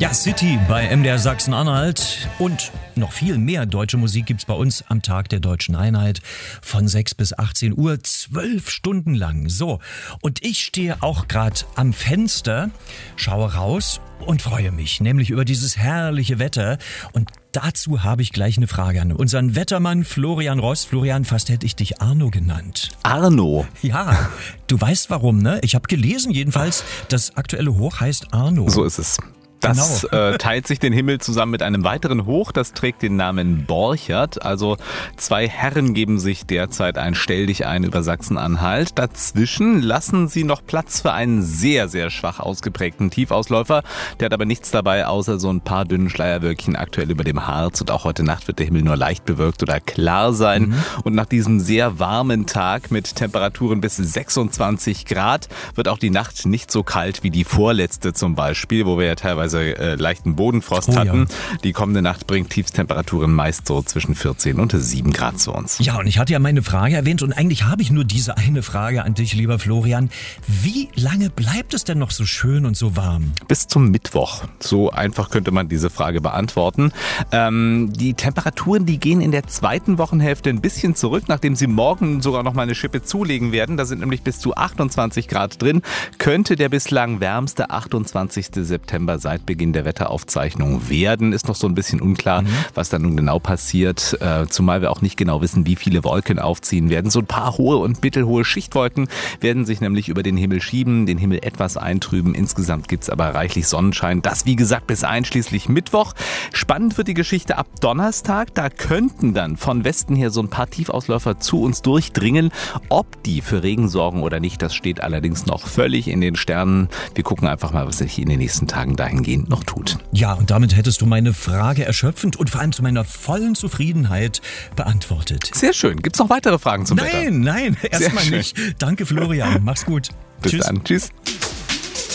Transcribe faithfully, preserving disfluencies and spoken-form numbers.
Ja, City bei M D R Sachsen-Anhalt und noch viel mehr deutsche Musik gibt's bei uns am Tag der Deutschen Einheit von sechs bis achtzehn Uhr, zwölf Stunden lang. So, und ich stehe auch gerade am Fenster, schaue raus und freue mich, nämlich über dieses herrliche Wetter. Und dazu habe ich gleich eine Frage an unseren Wettermann Florian Ross. Florian, fast hätte ich dich Arno genannt. Arno? Ja, du weißt warum, ne? Ich habe gelesen jedenfalls, das aktuelle Hoch heißt Arno. So ist es. Das genau. äh, teilt sich den Himmel zusammen mit einem weiteren Hoch, das trägt den Namen Borchert. Also zwei Herren geben sich derzeit ein Stelldichein über Sachsen-Anhalt. Dazwischen lassen sie noch Platz für einen sehr, sehr schwach ausgeprägten Tiefausläufer. Der hat aber nichts dabei, außer so ein paar dünnen Schleierwölkchen aktuell über dem Harz. Und auch heute Nacht wird der Himmel nur leicht bewölkt oder klar sein. Mhm. Und nach diesem sehr warmen Tag mit Temperaturen bis sechsundzwanzig Grad wird auch die Nacht nicht so kalt wie die vorletzte zum Beispiel, wo wir ja teilweise Äh, leichten Bodenfrost oh, hatten. Ja. Die kommende Nacht bringt Tiefstemperaturen meist so zwischen vierzehn und sieben Grad zu uns. Ja, und ich hatte ja meine Frage erwähnt und eigentlich habe ich nur diese eine Frage an dich, lieber Florian. Wie lange bleibt es denn noch so schön und so warm? Bis zum Mittwoch. So einfach könnte man diese Frage beantworten. Ähm, die Temperaturen, die gehen in der zweiten Wochenhälfte ein bisschen zurück, nachdem sie morgen sogar noch mal eine Schippe zulegen werden. Da sind nämlich bis zu achtundzwanzig Grad drin. Könnte der bislang wärmste achtundzwanzigste September seit Beginn der Wetteraufzeichnung werden. Ist noch so ein bisschen unklar, mhm. was da nun genau passiert, äh, zumal wir auch nicht genau wissen, wie viele Wolken aufziehen werden. So ein paar hohe und mittelhohe Schichtwolken werden sich nämlich über den Himmel schieben, den Himmel etwas eintrüben. Insgesamt gibt es aber reichlich Sonnenschein. Das, wie gesagt, bis einschließlich Mittwoch. Spannend wird die Geschichte ab Donnerstag. Da könnten dann von Westen her so ein paar Tiefausläufer zu uns durchdringen. Ob die für Regen sorgen oder nicht, das steht allerdings noch völlig in den Sternen. Wir gucken einfach mal, was sich in den nächsten Tagen dahingehend noch tut. Ja, und damit hättest du meine Frage erschöpfend und vor allem zu meiner vollen Zufriedenheit beantwortet. Sehr schön. Gibt es noch weitere Fragen zum nein, Wetter? Nein, nein, erstmal nicht. Danke, Florian. Mach's gut. Bis Tschüss. dann. Tschüss.